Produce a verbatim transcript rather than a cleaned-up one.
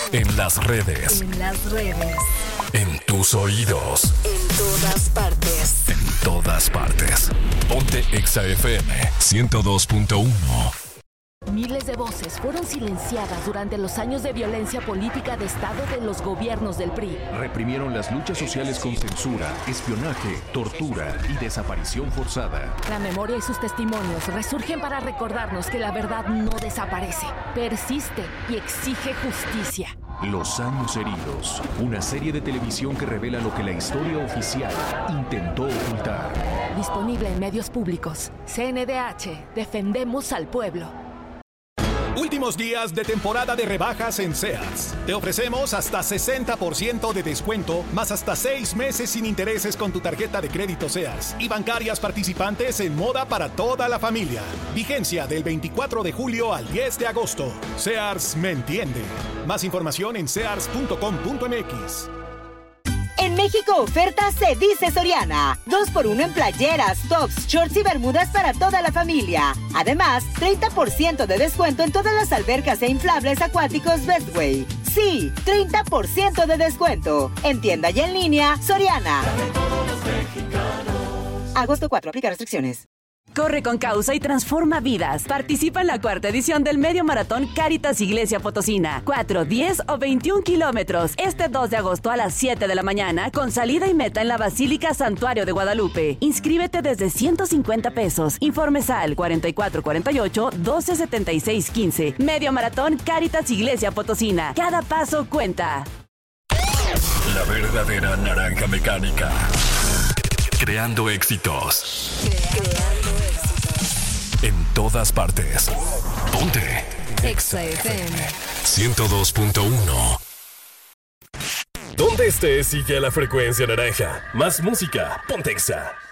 En las redes. En las redes. En tus oídos. En todas partes. En todas partes. Ponte Exa F M ciento dos punto uno. Miles de voces fueron silenciadas durante los años de violencia política de Estado de los gobiernos del P R I. Reprimieron las luchas sociales con censura, espionaje, tortura y desaparición forzada. La memoria y sus testimonios resurgen para recordarnos que la verdad no desaparece, persiste y exige justicia. Los años heridos, una serie de televisión que revela lo que la historia oficial intentó ocultar. Disponible en medios públicos. C N D H, defendemos al pueblo. Últimos días de temporada de rebajas en Sears. Te ofrecemos hasta sesenta por ciento de descuento, más hasta seis meses sin intereses con tu tarjeta de crédito Sears y bancarias participantes en moda para toda la familia. Vigencia del veinticuatro de julio al diez de agosto. Sears me entiende. Más información en sears punto com punto m x. En México, oferta se dice Soriana. dos por uno en playeras, tops, shorts y bermudas para toda la familia. Además, treinta por ciento de descuento en todas las albercas e inflables acuáticos Bestway. Sí, treinta por ciento de descuento. En tienda y en línea, Soriana. agosto cuatro, aplica restricciones. Corre con causa y transforma vidas. Participa en la cuarta edición del Medio Maratón Cáritas Iglesia Potosina. cuatro, diez o veintiún kilómetros. Este dos de agosto a las siete de la mañana con salida y meta en la Basílica Santuario de Guadalupe. Inscríbete desde ciento cincuenta pesos. Informes al cuarenta y cuatro cuarenta y ocho, doce setenta y seis quince. Medio Maratón Cáritas Iglesia Potosina. Cada paso cuenta. La verdadera naranja mecánica. Creando éxitos. Creando éxitos. En todas partes. Ponte Exa F M ciento dos punto uno. ¿Dónde estés? Sigue la frecuencia naranja. Más música. Ponte Exa.